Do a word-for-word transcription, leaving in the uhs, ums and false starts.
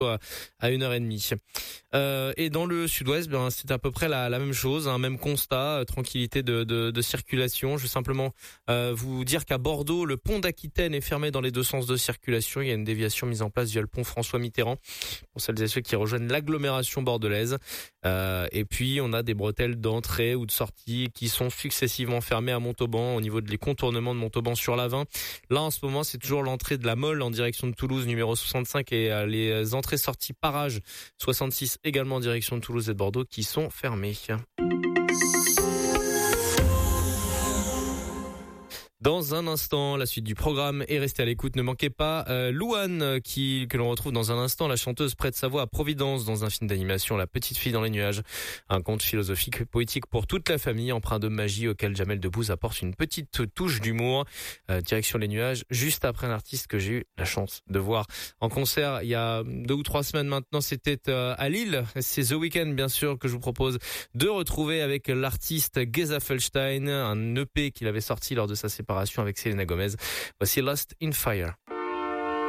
à, à une heure trente. Euh, et dans le sud-ouest, ben, c'est à peu près la, la même chose, un hein, même constat, euh, tranquillité de, de, de circulation. Je vais simplement euh, vous dire qu'à Bordeaux, le pont d'Aquitaine est fermé dans les deux sens de circulation. Il y a une déviation mise en place via le pont François Mitterrand pour celles et ceux qui rejoignent l'agglomération bordelaise. Euh, et puis, on a des bretelles d'entrée ou de sortie qui sont successivement fermées à Montauban au niveau des contournements de Montauban sur l'A vingt. Là, en ce moment, c'est toujours l'entrée de la Molle en direction de Toulouse, numéro soixante-cinq, et euh, les entrées-sorties Parage soixante-six également en direction de Toulouse et de Bordeaux qui sont fermées. Dans un instant, la suite du programme est restée à l'écoute. Ne manquez pas euh, Louane, qui que l'on retrouve dans un instant, la chanteuse prête sa voix à Providence dans un film d'animation, La Petite Fille dans les nuages. Un conte philosophique poétique pour toute la famille, empreint de magie auquel Jamel Debbouze apporte une petite touche d'humour. Euh, direction les nuages, juste après un artiste que j'ai eu la chance de voir en concert il y a deux ou trois semaines maintenant. C'était euh, à Lille. C'est The Weeknd, bien sûr, que je vous propose de retrouver avec l'artiste Geza Felstein, un E P qu'il avait sorti lors de sa séparation avec Selena Gomez. Voici Lost in Fire.